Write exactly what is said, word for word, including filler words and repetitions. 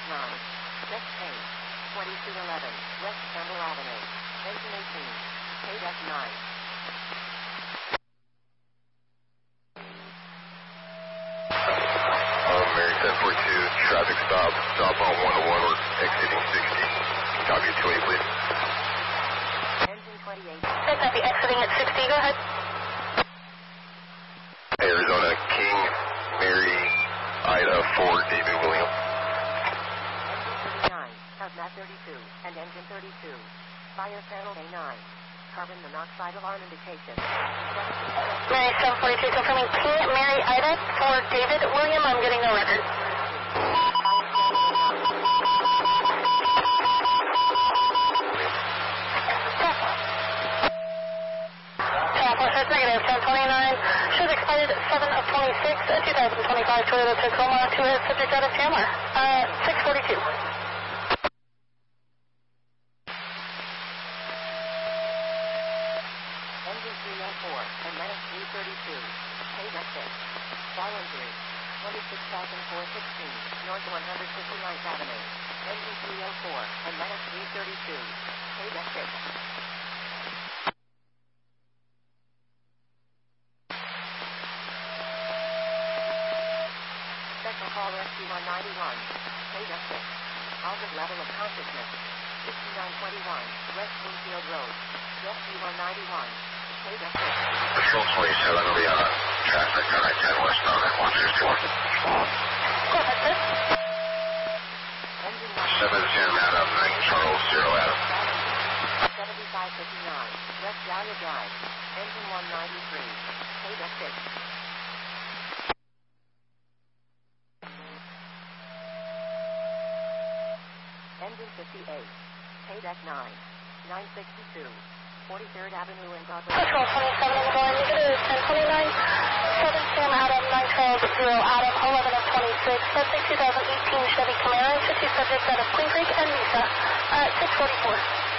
nine. Deck eight. twenty-two eleven. West Campbell Avenue. Engine eighteen. K Deck nine. Um, Mary ten forty-two, traffic stop, stop on one oh one, we're exiting sixty. Copy two eight, please. Engine twenty-eight. Hey, copy, exiting at sixty, go ahead. Arizona King, Mary, Ida, four, David William. Engine thirty-nine, Hazmat thirty-two, and engine thirty-two. Fire panel A nine. Carbon monoxide alarm indication. Mary seven forty-two, confirming King, Mary, Ida, for David William, I'm getting no record. Southwest negative, ten twenty-nine, shows expired seven of twenty-six, twenty twenty-five Toyota Tacoma to a subject out of Chandler, uh, six forty-two. Engine three oh four, and Menace three thirty-two. K Deck six. Volunteers. twenty-six thousand four hundred sixteen, North one hundred fifty-ninth Avenue. Engine three oh four, and Menace three thirty-two. K Deck six. Special call rescue one ninety-one. K Deck six. Altered level of consciousness. sixty-nine twenty-one, West Bloomfield Road. Rescue one ninety-one. K Deck six. Patrol twenty-seven, will be on traffic on I ten westbound at one fifty-one. Go ahead, sir. Engine one. seven ten Adam, nine Charles, zero Adam. seventy-five fifty-nine, West Dahlia Drive. Engine one ninety-three. K Deck six. Engine fifty-eight. K Deck nine. nine sixty-two. forty-third Avenue in Broadway. Patrol twenty-seven on the line, negative ten twenty-nine, seven Sam Adam, nine Charles, zero Adam, eleven of twenty-six, that's a two thousand eighteen Chevy Camaro, fifty subjects out of Queen Creek and Mesa, uh, six forty-four.